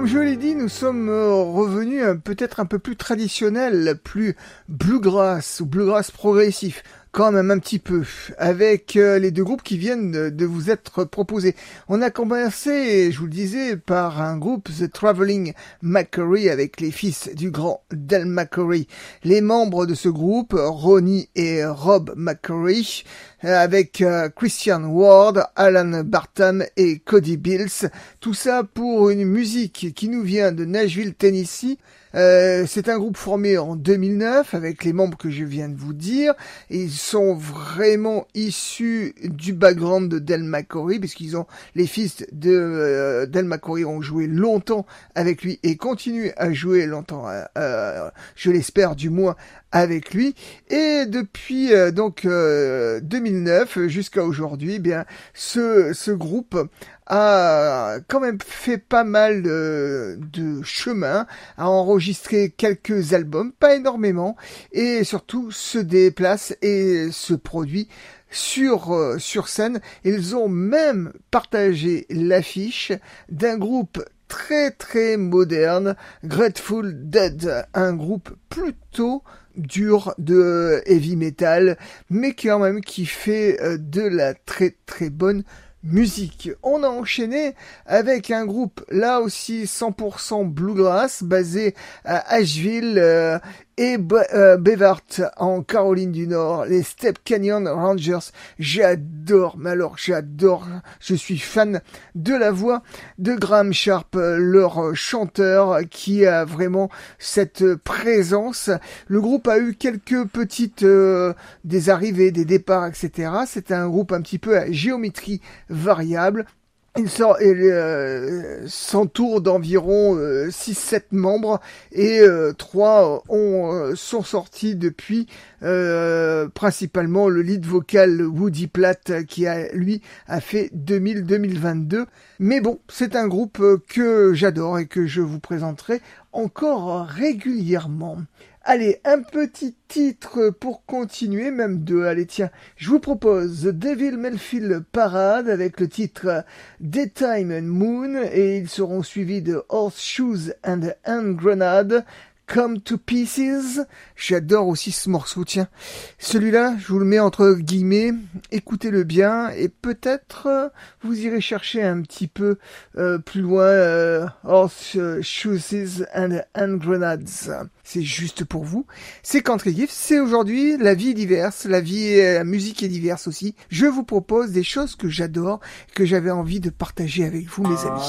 Comme je l'ai dit, nous sommes revenus peut-être un peu plus traditionnel, plus bluegrass ou bluegrass progressif. Quand même un petit peu, avec les deux groupes qui viennent de vous être proposés. On a commencé, je vous le disais, par un groupe, The Traveling McCoury, avec les fils du grand Del McCoury. Les membres de ce groupe, Ronnie et Rob McCoury, avec Christian Ward, Alan Barton et Cody Bills. Tout ça pour une musique qui nous vient de Nashville, Tennessee. C'est un groupe formé en 2009 avec les membres que je viens de vous dire. Ils sont vraiment issus du background de Del McCoury, puisqu'ils ont les fils de Del McCoury ont joué longtemps avec lui et continuent à jouer longtemps, je l'espère du moins, avec lui. Et depuis 2009 jusqu'à aujourd'hui, bien ce groupe a quand même fait pas mal de chemin, a enregistré quelques albums, pas énormément, et surtout se déplace et se produit sur scène. Ils ont même partagé l'affiche d'un groupe très très moderne, Grateful Dead, un groupe plutôt dur de heavy metal, mais quand même qui fait de la très très bonne musique. On a enchaîné avec un groupe là aussi 100% bluegrass basé à Asheville et Bevart en Caroline du Nord, les Step Canyon Rangers. J'adore, mais alors j'adore, je suis fan de la voix de Graham Sharp, leur chanteur qui a vraiment cette présence. Le groupe a eu quelques petites des arrivées, des départs, etc. C'est un groupe un petit peu à géométrie variable. Il s'entoure d'environ 6-7 membres et 3 sont sortis depuis, principalement le lead vocal Woody Platt qui a fait 2000-2022. Mais bon, c'est un groupe que j'adore et que je vous présenterai encore régulièrement. Allez, un petit titre pour continuer, même deux. Allez, tiens, je vous propose The Devil Melfield Parade avec le titre Daytime and Moon et ils seront suivis de Horseshoes and Hand Grenade, Come to Pieces. J'adore aussi ce morceau, tiens. Celui-là, je vous le mets entre guillemets, écoutez-le bien et peut-être vous irez chercher un petit peu plus loin Horseshoes and Hand Grenades. C'est juste pour vous. C'est Country Gift, c'est aujourd'hui, la vie est diverse, la musique est diverse aussi. Je vous propose des choses que j'adore, que j'avais envie de partager avec vous, mes amis.